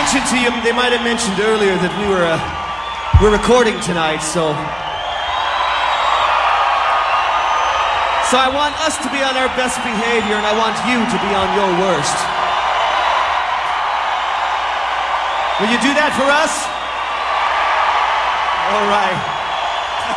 mentioned to you, they might have mentioned earlier that we're recording tonight, so I want us to be on our best behavior, and I want you to be on your worst. Will you do that for us? All right.